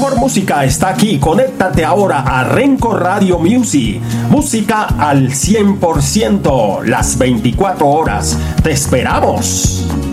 mejor música está aquí. Conéctate ahora a Renco Radio Music. Música al 100%, las 24 horas. ¡Te esperamos!